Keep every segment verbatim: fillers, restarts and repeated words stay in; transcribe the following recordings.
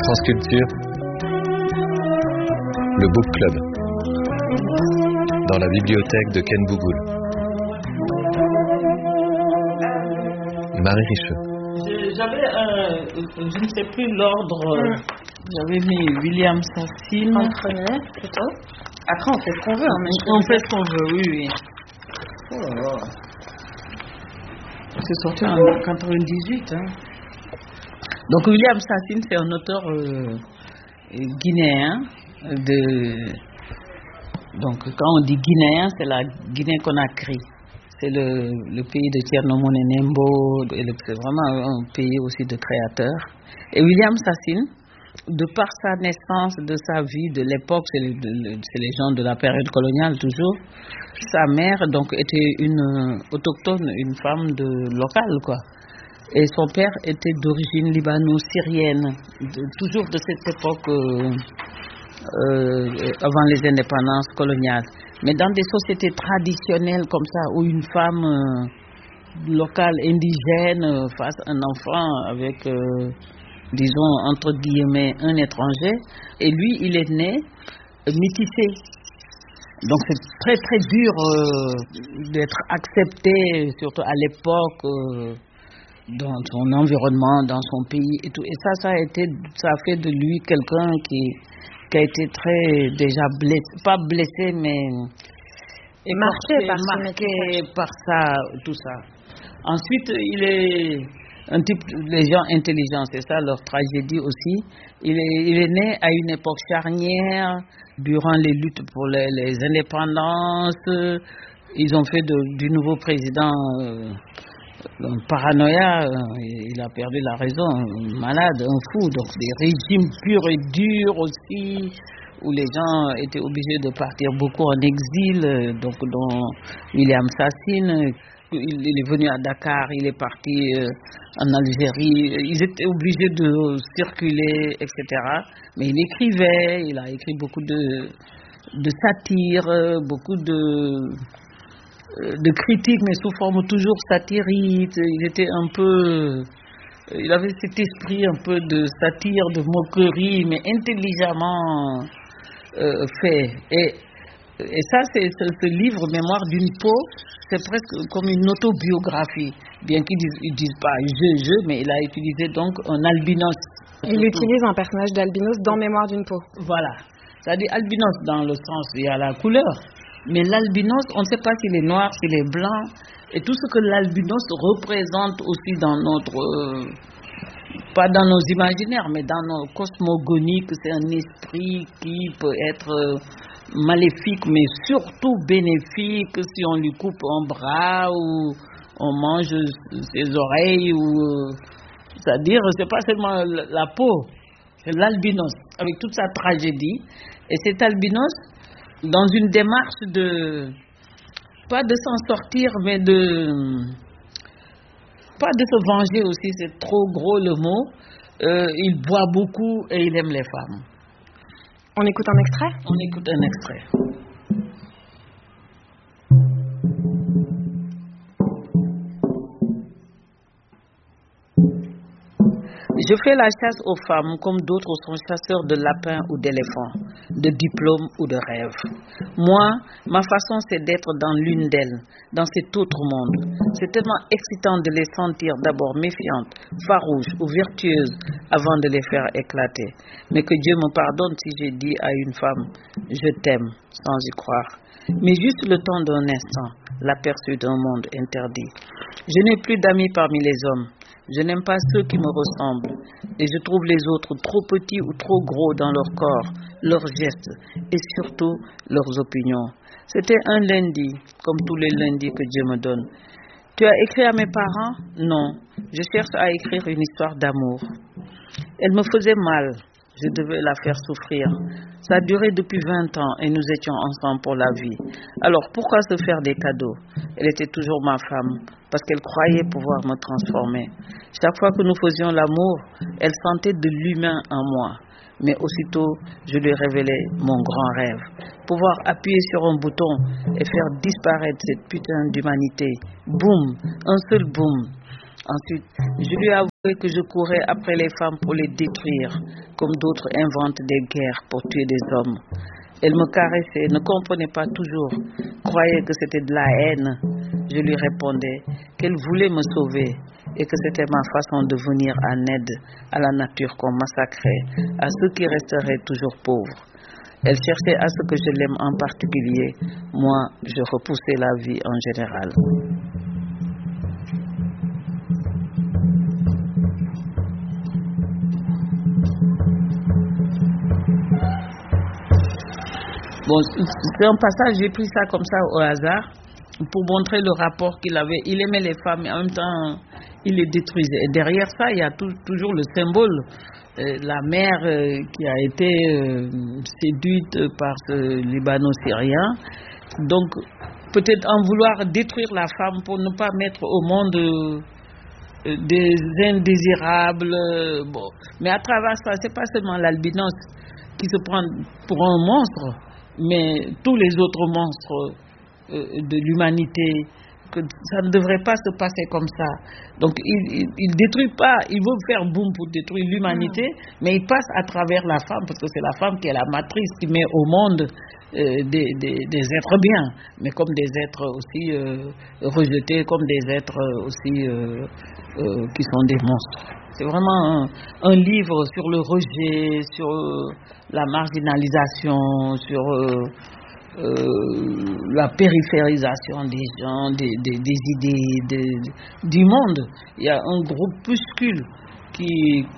France Culture, le Book Club, dans la bibliothèque de Ken Bougoul. Marie Richeux. J'avais, euh, je ne sais plus l'ordre, euh, j'avais mis William Sassine. En premier, plutôt. Après, on fait ce qu'on veut. Hein, mais on fait ce qu'on veut, oui, oui. Oh là là. C'est sorti en quatre-vingt-dix-huit. Hein. Donc, William Sassine, c'est un auteur euh, guinéen. De... Donc, quand on dit guinéen, c'est la Guinée-Conakry. C'est le, le pays de Thierno Moule Nembo, c'est vraiment un pays aussi de créateurs. Et William Sassine, de par sa naissance, de sa vie, de l'époque, c'est les, c'est les gens de la période coloniale toujours, sa mère donc était une autochtone, une femme de locale, quoi. Et son père était d'origine libano-syrienne, de, toujours de cette époque euh, euh, avant les indépendances coloniales. Mais dans des sociétés traditionnelles comme ça, où une femme euh, locale, indigène, euh, fasse un enfant avec, euh, disons, entre guillemets, un étranger, et lui, il est né euh, métissé. Donc c'est très très dur euh, d'être accepté, surtout à l'époque, euh, dans son environnement, dans son pays et tout. Et ça, ça a été, ça a fait de lui quelqu'un qui qui a été très déjà blessé, pas blessé, mais et marqué, par, marqué par ça, tout ça. Ensuite, il est un type, les gens intelligents, c'est ça leur tragédie aussi. Il est, il est né à une époque charnière, durant les luttes pour les, les indépendances. Ils ont fait de, du nouveau président euh, un paranoïa, euh, il a perdu la raison, un malade, un fou. Donc des régimes purs et durs aussi, où les gens étaient obligés de partir beaucoup en exil, euh, donc dont William Sassine. Il, il est venu à Dakar, il est parti euh, en Algérie, ils étaient obligés de circuler, et cetera. Mais il écrivait, il a écrit beaucoup de, de satire, beaucoup de... de critiques, mais sous forme toujours satirique. Il était un peu, il avait cet esprit un peu de satire, de moquerie, mais intelligemment euh, fait. Et, et ça, c'est ce, ce livre Mémoire d'une peau, c'est presque comme une autobiographie, bien qu'ils disent, ils disent pas je, je, mais il a utilisé donc un albinos. Il surtout. Utilise un personnage d'albinos dans Mémoire d'une peau. Voilà, c'est-à-dire albinos dans le sens il y a la couleur. Mais l'albinos, on ne sait pas s'il est noir, s'il est blanc, et tout ce que l'albinos représente aussi dans notre, euh, pas dans nos imaginaires, mais dans nos cosmogoniques, c'est un esprit qui peut être euh, maléfique, mais surtout bénéfique si on lui coupe un bras ou on mange ses oreilles, ou, euh, c'est-à-dire, c'est pas seulement la peau, c'est l'albinos, avec toute sa tragédie, et cet albinos, dans une démarche de, pas de s'en sortir, mais de, pas de se venger aussi, c'est trop gros le mot, euh, il boit beaucoup et il aime les femmes. On écoute un extrait ? On écoute un extrait. Je fais la chasse aux femmes comme d'autres sont chasseurs de lapins ou d'éléphants, de diplômes ou de rêves. Moi, ma façon c'est d'être dans l'une d'elles, dans cet autre monde. C'est tellement excitant de les sentir d'abord méfiantes, farouches ou vertueuses avant de les faire éclater. Mais que Dieu me pardonne si j'ai dit à une femme, je t'aime, sans y croire. Mais juste le temps d'un instant, l'aperçu d'un monde interdit. Je n'ai plus d'amis parmi les hommes. Je n'aime pas ceux qui me ressemblent et je trouve les autres trop petits ou trop gros dans leur corps, leurs gestes et surtout leurs opinions. C'était un lundi, comme tous les lundis que Dieu me donne. Tu as écrit à mes parents? Non, je cherche à écrire une histoire d'amour. Elle me faisait mal, je devais la faire souffrir. Ça a duré depuis vingt ans et nous étions ensemble pour la vie. Alors pourquoi se faire des cadeaux? Elle était toujours ma femme, parce qu'elle croyait pouvoir me transformer. Chaque fois que nous faisions l'amour, elle sentait de l'humain en moi. Mais aussitôt, je lui révélais mon grand rêve. Pouvoir appuyer sur un bouton et faire disparaître cette putain d'humanité. Boum, un seul boum. Ensuite, je lui ai avoué que je courais après les femmes pour les détruire, comme d'autres inventent des guerres pour tuer des hommes. Elle me caressait, ne comprenait pas toujours, croyait que c'était de la haine. Je lui répondais qu'elle voulait me sauver et que c'était ma façon de venir en aide à la nature qu'on massacrait, à ceux qui resteraient toujours pauvres. Elle cherchait à ce que je l'aime en particulier. Moi, je repoussais la vie en général. Bon, c'est un passage, j'ai pris ça comme ça au hasard pour montrer le rapport qu'il avait. Il aimait les femmes et en même temps, il les détruisait. Et derrière ça, il y a tout, toujours le symbole. Euh, la mère euh, qui a été euh, séduite par ce Libano-Syrien. Donc, peut-être en vouloir détruire la femme pour ne pas mettre au monde euh, des indésirables. Euh, bon. Mais à travers ça, c'est pas seulement l'albinos qui se prend pour un monstre, mais tous les autres monstres euh, de l'humanité, que ça ne devrait pas se passer comme ça. Donc il ne détruit pas, il veut faire boum pour détruire l'humanité, mmh. mais il passe à travers la femme, parce que c'est la femme qui est la matrice, qui met au monde euh, des, des, des êtres bien, mais comme des êtres aussi euh, rejetés, comme des êtres aussi euh, euh, qui sont des monstres. C'est vraiment un, un livre sur le rejet, sur euh, la marginalisation, sur euh, euh, la périphérisation des gens, des, des, des idées, des, du monde. Il y a un groupuscule qui,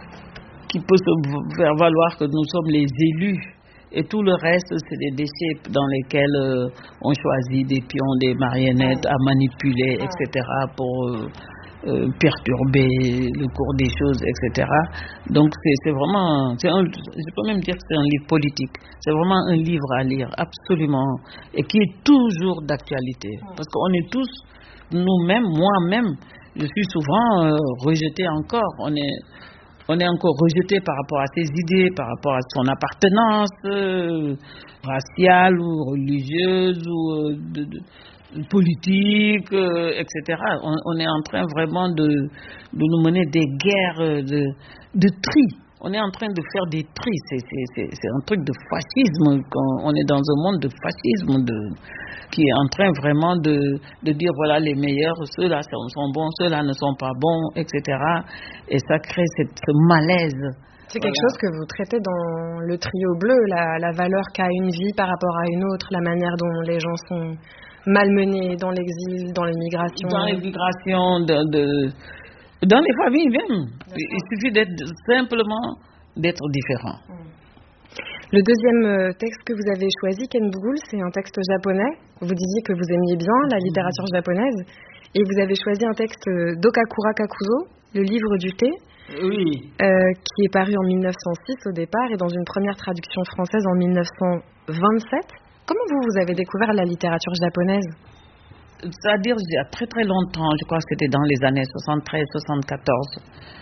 qui peut se faire valoir que nous sommes les élus. Et tout le reste, c'est des déchets dans lesquels euh, on choisit des pions, des marionnettes à manipuler, et cetera pour... Euh, Euh, perturber le cours des choses, et cetera. Donc c'est, c'est vraiment, c'est un, je peux même dire que c'est un livre politique. C'est vraiment un livre à lire, absolument, et qui est toujours d'actualité. Parce qu'on est tous, nous-mêmes, moi-même, je suis souvent euh, rejeté encore. On est, on est encore rejeté par rapport à ses idées, par rapport à son appartenance euh, raciale ou religieuse ou euh, de, de politique, euh, et cetera. On, on est en train vraiment de, de nous mener des guerres de, de tri. On est en train de faire des tris. C'est, c'est, c'est, c'est un truc de fascisme. On est dans un monde de fascisme de, qui est en train vraiment de, de dire voilà les meilleurs, ceux-là sont, sont bons, ceux-là ne sont pas bons, et cetera. Et ça crée cette, ce malaise. C'est quelque voilà. chose que vous traitez dans le trio bleu, la, la valeur qu'a une vie par rapport à une autre, la manière dont les gens sont malmenés dans l'exil, dans l'immigration. Dans l'immigration, de, de, dans les familles même. D'accord. Il suffit d'être simplement d'être différent. Le deuxième texte que vous avez choisi, Ken Bougoul, c'est un texte japonais. Vous disiez que vous aimiez bien la littérature japonaise et vous avez choisi un texte d'Okakura Kakuzo, Le livre du thé. Oui. Euh, qui est paru en mille neuf cent six au départ et dans une première traduction française en mille neuf cent vingt-sept. Comment vous, vous avez découvert la littérature japonaise? C'est-à-dire, il y a très très longtemps, je crois que c'était dans les années soixante-treize soixante-quatorze.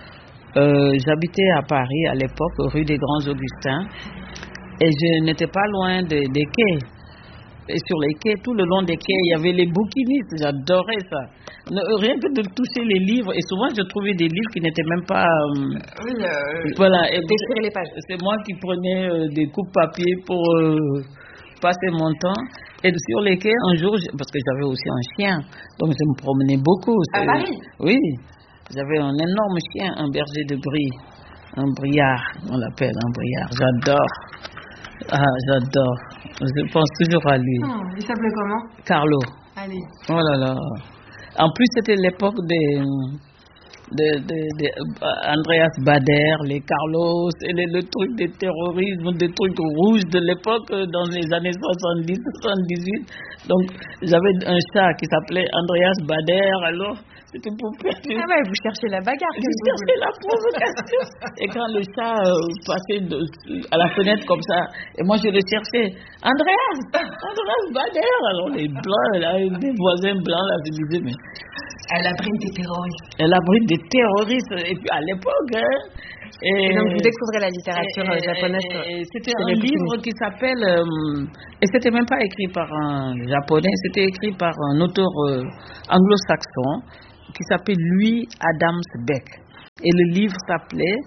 Euh, j'habitais à Paris à l'époque, rue des Grands Augustins, et je n'étais pas loin des, des quais. Et sur les quais, tout le long des quais, il y avait les bouquinistes, j'adorais ça. Ne, rien que de toucher les livres, et souvent je trouvais des livres qui n'étaient même pas... Euh, oui, euh, voilà, et déchirer les pages. C'est moi qui prenais euh, des coupes papier pour euh, passer mon temps. Et sur les quais, un jour, parce que j'avais aussi un chien, donc je me promenais beaucoup. À Paris? Oui, j'avais un énorme chien, un berger de brie, un briard, on l'appelle un briard, j'adore. Ah, j'adore. Je pense toujours à lui. Oh, il s'appelait comment? Carlo. Allez. Oh là là. En plus, c'était l'époque des, de, de, de Andreas Bader, les Carlos, et les, le truc des terrorismes, des trucs rouges de l'époque, dans les années soixante-dix soixante-dix-huit. Donc, j'avais un chat qui s'appelait Andreas Bader, alors c'était pour perdre. Ah ouais, vous cherchez la bagarre. Je cherchais la provocation. Et quand le chat euh, passait de, à la fenêtre comme ça, et moi je le cherchais, Andreas, Andreas Bader. Alors les blancs, là, les voisins blancs, là, je disais, mais elle abrite des terroristes. Elle abrite des terroristes, et puis à l'époque, hein. Et, et donc vous découvrez la littérature et, japonaise. Et, et c'était un livre qui s'appelle, euh, et c'était même pas écrit par un japonais, c'était écrit par un auteur euh, anglo-saxon qui s'appelle Louis Adams Beck. Et le livre s'appelait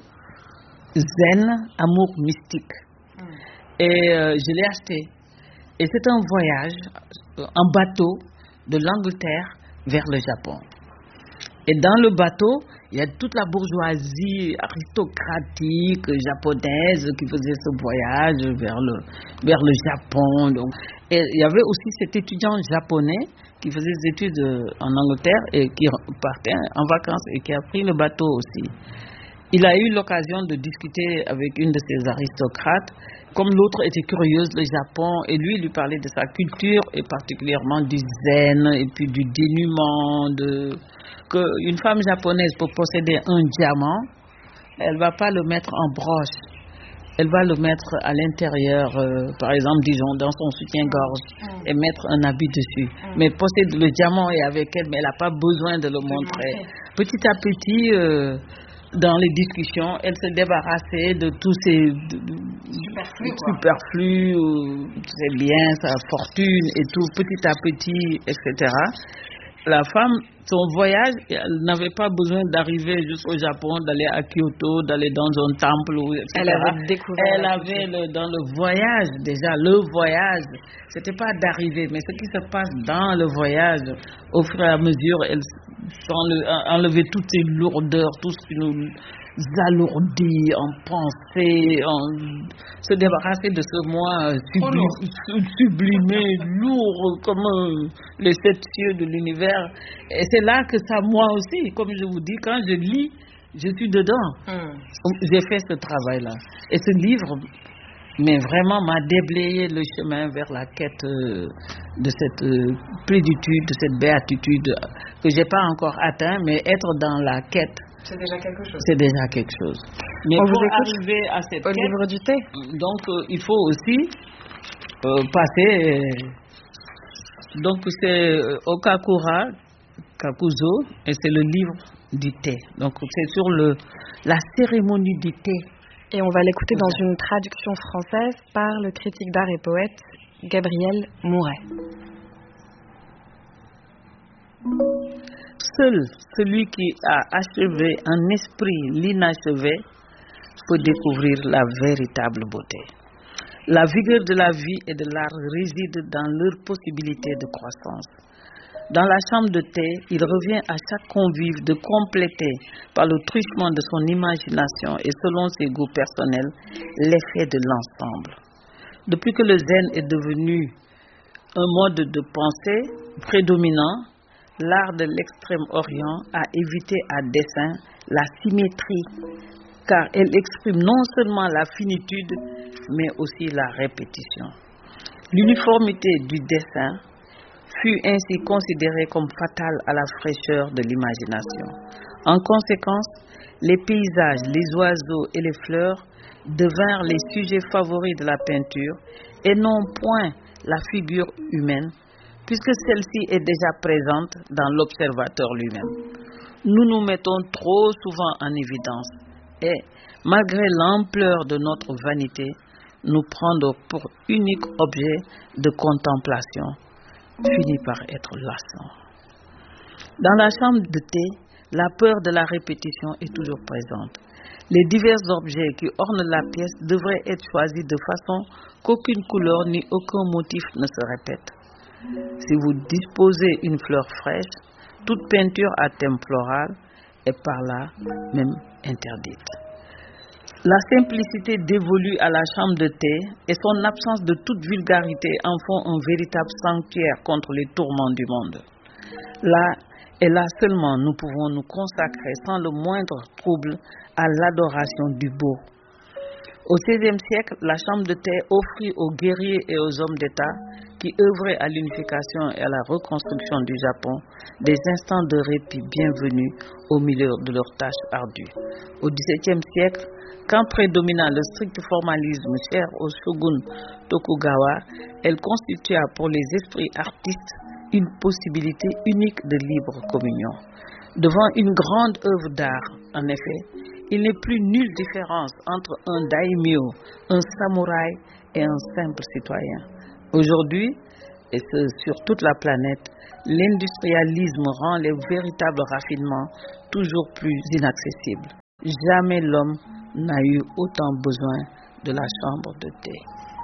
Zen, Amour mystique. Mm. Et euh, je l'ai acheté. Et c'est un voyage en bateau de l'Angleterre vers le Japon. Et dans le bateau, il y a toute la bourgeoisie aristocratique japonaise qui faisait ce voyage vers le, vers le Japon. Donc. Et il y avait aussi cet étudiant japonais qui faisait des études en Angleterre et qui partait en vacances et qui a pris le bateau aussi. Il a eu l'occasion de discuter avec une de ces aristocrates. Comme l'autre était curieuse, le Japon, et lui, il lui parlait de sa culture et particulièrement du zen et puis du dénuement, de... qu'une femme japonaise pour posséder un diamant, elle ne va pas le mettre en broche, elle va le mettre à l'intérieur, euh, par exemple, disons, dans son soutien-gorge mmh. et mettre un habit dessus. Mmh. Mais possède le diamant est avec elle, mais elle n'a pas besoin de le montrer. Mmh. Petit à petit... Euh, dans les discussions, elle se débarrassait de tous ces superflus, superflus ses biens, sa fortune et tout, petit à petit, et cetera. La femme, son voyage, elle n'avait pas besoin d'arriver jusqu'au Japon, d'aller à Kyoto, d'aller dans un temple, et cetera. Elle avait découvert. Elle avait le, dans le voyage, déjà, le voyage, c'était pas d'arriver, mais ce qui se passe dans le voyage, au fur et à mesure, elle enlever toutes ces lourdeurs, tout ce qui nous alourdit en pensée, en se débarrasser de ce moi subli- sublimé, lourd comme euh, les sept cieux de l'univers. Et c'est là que ça, moi aussi, comme je vous dis, quand je lis, je suis dedans. Mm. J'ai fait ce travail-là. Et ce livre, mais vraiment m'a déblayé le chemin vers la quête euh, de cette euh, plénitude, de cette béatitude que j'ai pas encore atteint, mais être dans la quête, c'est déjà quelque chose. C'est déjà quelque chose. Mais on pour arriver à cette au quête, livre du thé. Donc euh, il faut aussi euh, passer. Euh, donc c'est euh, Okakura Kakuzo et c'est le livre du thé. Donc c'est sur le la cérémonie du thé. Et on va l'écouter dans une traduction française par le critique d'art et poète Gabriel Mouret. Seul celui qui a achevé en esprit l'inachevé peut découvrir la véritable beauté. La vigueur de la vie et de l'art réside dans leur possibilité de croissance. Dans la chambre de thé, il revient à chaque convive de compléter, par le truchement de son imagination et selon ses goûts personnels, l'effet de l'ensemble. Depuis que le zen est devenu un mode de pensée prédominant, l'art de l'extrême-orient a évité à dessein la symétrie, car elle exprime non seulement la finitude, mais aussi la répétition. L'uniformité du dessin fut ainsi considérée comme fatale à la fraîcheur de l'imagination. En conséquence, les paysages, les oiseaux et les fleurs devinrent les sujets favoris de la peinture et non point la figure humaine, puisque celle-ci est déjà présente dans l'observateur lui-même. Nous nous mettons trop souvent en évidence et, malgré l'ampleur de notre vanité, nous prendre pour unique objet de contemplation finit par être lassant. Dans la chambre de thé, la peur de la répétition est toujours présente. Les divers objets qui ornent la pièce devraient être choisis de façon qu'aucune couleur ni aucun motif ne se répète. Si vous disposez une fleur fraîche, toute peinture à thème floral est par là même interdite. La simplicité dévolue à la chambre de thé et son absence de toute vulgarité en font un véritable sanctuaire contre les tourments du monde. Là et là seulement nous pouvons nous consacrer sans le moindre trouble à l'adoration du beau. Au seizième siècle, la chambre de thé offrit aux guerriers et aux hommes d'État qui œuvraient à l'unification et à la reconstruction du Japon des instants de répit bienvenus au milieu de leurs tâches ardues. Au dix-septième siècle, quand prédomina le strict formalisme cher au shogun Tokugawa, elle constitua pour les esprits artistes une possibilité unique de libre communion. Devant une grande œuvre d'art, en effet, il n'est plus nulle différence entre un daimyo, un samouraï et un simple citoyen. Aujourd'hui, et ce, sur toute la planète, l'industrialisme rend les véritables raffinements toujours plus inaccessibles. Jamais l'homme n'a eu autant besoin de la chambre de thé.